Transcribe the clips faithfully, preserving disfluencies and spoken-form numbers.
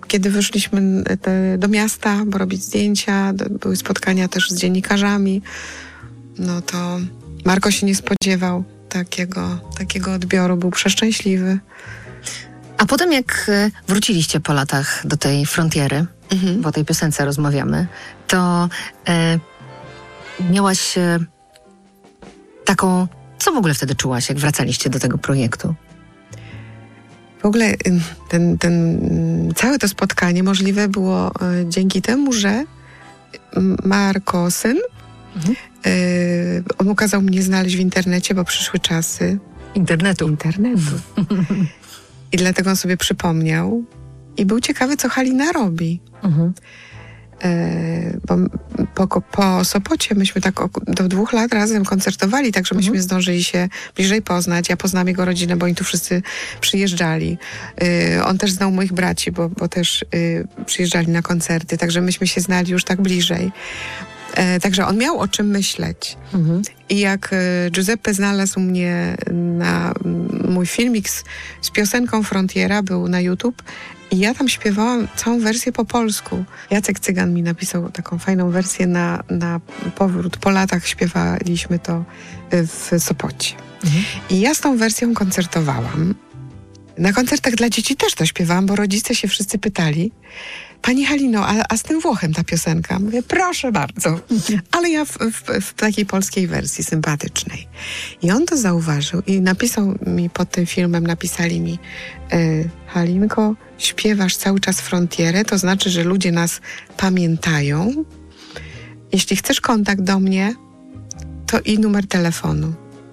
kiedy wyszliśmy te, do miasta, bo robić zdjęcia, do, były spotkania też z dziennikarzami, no to Marko się nie spodziewał takiego, takiego odbioru, był przeszczęśliwy. A potem jak wróciliście po latach do tej frontiery, mhm. bo o tej piosence rozmawiamy, to e, miałaś e, taką... Co w ogóle wtedy czułaś, jak wracaliście do tego projektu? W ogóle ten, ten, całe to spotkanie możliwe było e, dzięki temu, że Marko, syn, mhm. e, on kazał mnie znaleźć w internecie, bo przyszły czasy internetu. internetu. I dlatego on sobie przypomniał i był ciekawy, co Halina robi. Mhm. E, bo po, po Sopocie myśmy tak do dwóch lat razem koncertowali, także myśmy mhm. zdążyli się bliżej poznać. Ja poznałam jego rodzinę, bo oni tu wszyscy przyjeżdżali. E, on też znał moich braci, bo, bo też e, przyjeżdżali na koncerty, także myśmy się znali już tak bliżej. E, także on miał o czym myśleć. Mhm. I jak e, Giuseppe znalazł mnie na mój filmik z, z piosenką Frontiera, był na YouTube, i ja tam śpiewałam całą wersję po polsku. Jacek Cygan mi napisał taką fajną wersję na, na powrót. Po latach śpiewaliśmy to w Sopocie. Mhm. I ja z tą wersją koncertowałam. Na koncertach dla dzieci też to śpiewałam, bo rodzice się wszyscy pytali: Pani Halino, a, a z tym Włochem ta piosenka? Mówię, proszę bardzo. Ale ja w, w, w takiej polskiej wersji, sympatycznej. I on to zauważył i napisał mi pod tym filmem, napisali mi: y, Halinko, śpiewasz cały czas Frontierę, to znaczy, że ludzie nas pamiętają. Jeśli chcesz kontakt do mnie, to i numer telefonu.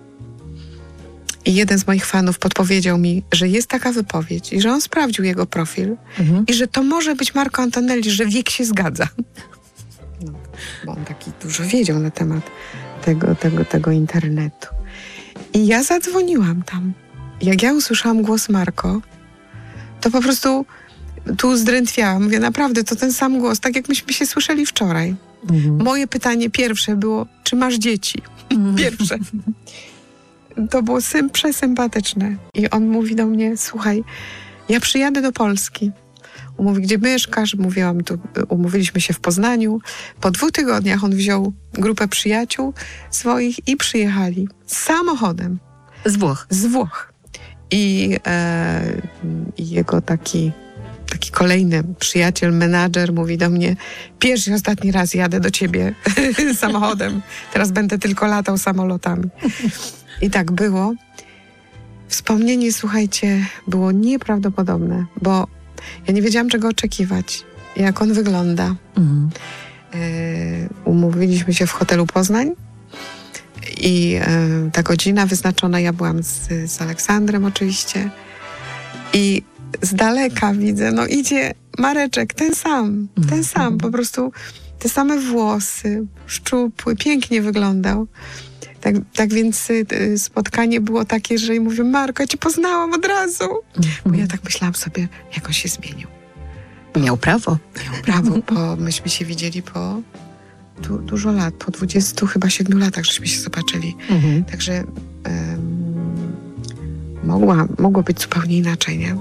I jeden z moich fanów podpowiedział mi, że jest taka wypowiedź i że on sprawdził jego profil mhm. i że to może być Marco Antonelli, że wiek się zgadza. No, bo on taki dużo wiedział na temat tego, tego, tego internetu. I ja zadzwoniłam tam. Jak ja usłyszałam głos Marco, to po prostu tu zdrętwiałam. Mówię, naprawdę, to ten sam głos, tak jak myśmy się słyszeli wczoraj. Mhm. Moje pytanie pierwsze było, czy masz dzieci? Mhm. Pierwsze. To było sym, przesympatyczne. I on mówi do mnie: słuchaj, ja przyjadę do Polski. Mówi, gdzie mieszkasz? Mówiłam, tu, umówiliśmy się w Poznaniu. Po dwóch tygodniach on wziął grupę przyjaciół swoich i przyjechali samochodem. Z Włoch? Z Włoch. I, e, i jego taki, taki kolejny przyjaciel, menadżer mówi do mnie: pierwszy i ostatni raz jadę do ciebie samochodem. Teraz będę tylko latał samolotami. I tak było. Wspomnienie, słuchajcie, było nieprawdopodobne, bo ja nie wiedziałam, czego oczekiwać, jak on wygląda. Mhm. E, umówiliśmy się w hotelu Poznań i e, ta godzina wyznaczona, ja byłam z, z Aleksandrem oczywiście i z daleka widzę, no idzie Mareczek, ten sam, ten sam, po prostu te same włosy, szczupły, pięknie wyglądał. Tak, tak więc y, spotkanie było takie, że mówię: Marko, ja cię poznałam od razu. Bo ja tak myślałam sobie, jak on się zmienił. Miał prawo. Miał prawo, bo myśmy się widzieli po du, dużo lat, po dwudziestu chyba siedmiu latach, żeśmy się zobaczyli. Mhm. Także um, mogła, mogło być zupełnie inaczej, nie?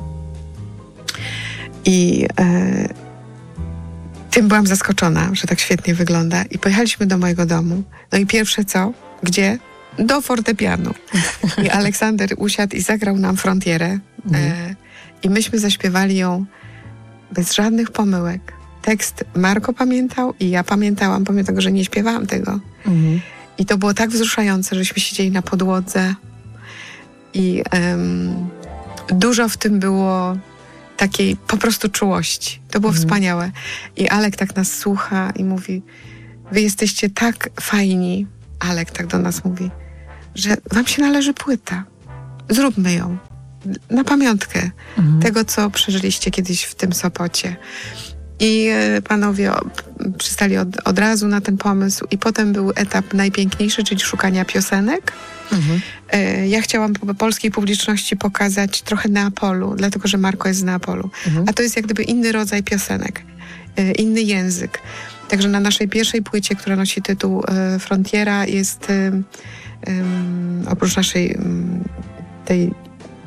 I e, tym byłam zaskoczona, że tak świetnie wygląda. I pojechaliśmy do mojego domu. No i pierwsze co? Gdzie? Do fortepianu. I Aleksander usiadł i zagrał nam Frontierę. Mhm. E, I myśmy zaśpiewali ją bez żadnych pomyłek. Tekst Marko pamiętał i ja pamiętałam, pomimo tego, że nie śpiewałam tego. Mhm. I to było tak wzruszające, żeśmy siedzieli na podłodze. I um, dużo w tym było takiej po prostu czułości. To było mhm. wspaniałe. I Alek tak nas słucha i mówi: wy jesteście tak fajni, Alek tak do nas mówi, że wam się należy płyta. Zróbmy ją. Na pamiątkę mhm. tego, co przeżyliście kiedyś w tym Sopocie. I e, panowie o, przystali od, od razu na ten pomysł. I potem był etap najpiękniejszy, czyli szukania piosenek. Mhm. E, ja chciałam po polskiej publiczności pokazać trochę Neapolu, dlatego że Marko jest z Neapolu. Mhm. A to jest jak gdyby inny rodzaj piosenek, e, inny język. Także na naszej pierwszej płycie, która nosi tytuł e, Frontiera, jest e, e, oprócz naszej m, tej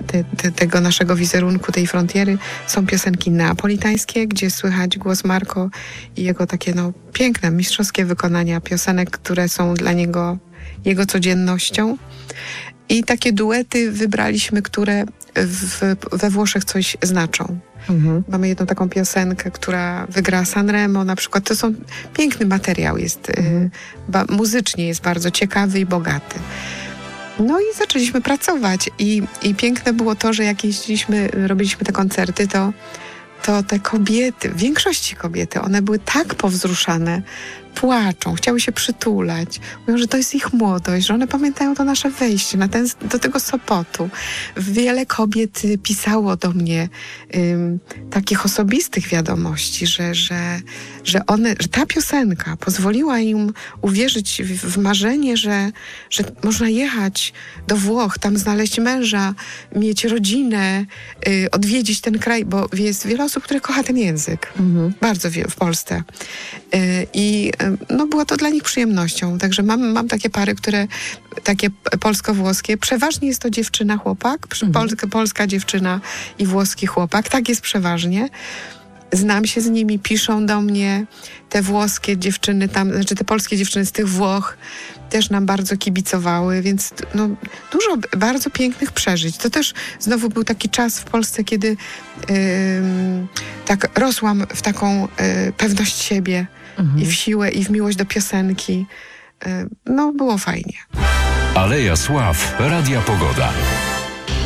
te, te, tego naszego wizerunku, tej frontiery, są piosenki neapolitańskie, gdzie słychać głos Marco i jego takie no, piękne, mistrzowskie wykonania piosenek, które są dla niego jego codziennością. I takie duety wybraliśmy, które w, we Włoszech coś znaczą. Mhm. Mamy jedną taką piosenkę, która wygra Sanremo na przykład. To są piękny materiał, jest mhm. y, ba, muzycznie jest bardzo ciekawy i bogaty. No i zaczęliśmy pracować i, i piękne było to, że jak jeździliśmy, robiliśmy te koncerty, to, to te kobiety, w większości kobiety, one były tak powzruszane, płaczą, chciały się przytulać. Mówią, że to jest ich młodość, że one pamiętają to nasze wejście na ten, do tego Sopotu. Wiele kobiet pisało do mnie um, takich osobistych wiadomości, że, że, że, one, że ta piosenka pozwoliła im uwierzyć w, w marzenie, że, że można jechać do Włoch, tam znaleźć męża, mieć rodzinę, y, odwiedzić ten kraj, bo jest wiele osób, które kocha ten język. Mhm. Bardzo wiele w Polsce. Y, I no była to dla nich przyjemnością. Także mam, mam takie pary, które takie polsko-włoskie. Przeważnie jest to dziewczyna-chłopak. Mhm. Polska, polska dziewczyna i włoski chłopak. Tak jest przeważnie. Znam się z nimi, piszą do mnie. Te włoskie dziewczyny tam, znaczy te polskie dziewczyny z tych Włoch też nam bardzo kibicowały, więc no, dużo bardzo pięknych przeżyć. To też znowu był taki czas w Polsce, kiedy yy, tak rosłam w taką yy, pewność siebie mhm. i w siłę, i w miłość do piosenki. Yy, no, było fajnie. Aleja Sław, Radia Pogoda.